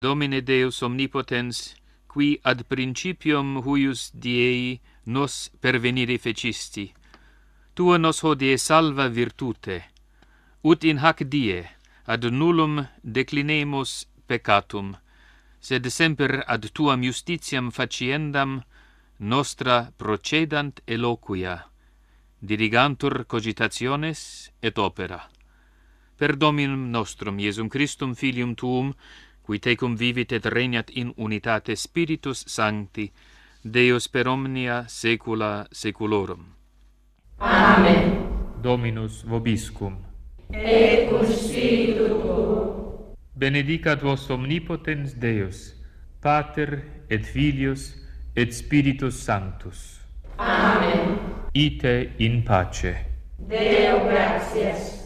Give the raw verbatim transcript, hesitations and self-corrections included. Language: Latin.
Domine Deus omnipotens, qui ad principium huius diei nos pervenire fecisti, tua nos hodie salva virtute, ut in hac die ad nullum declinemus peccatum, sed semper ad tuam justitiam faciendam nostra procedant eloquia, dirigantur cogitationes et opera. Per Dominum nostrum Iesum Christum Filium Tuum, qui tecum vivit et regnat in unitate Spiritus Sancti, Deus per omnia saecula saeculorum. Amen. Dominus vobiscum. Et cum spiritu tuo. Benedicat vos omnipotens Deus, Pater et Filius et Spiritus Sanctus. Amen. Ite in pace. Deo gratias.